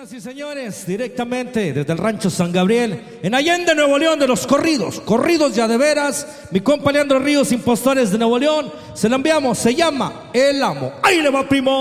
Señoras y señores, directamente desde el rancho San Gabriel, en Allende, Nuevo León, de los corridos ya de veras, mi compa Leandro Ríos, Impostores de Nuevo León, se lo enviamos, se llama El Amo. ¡Ahí le va, primo!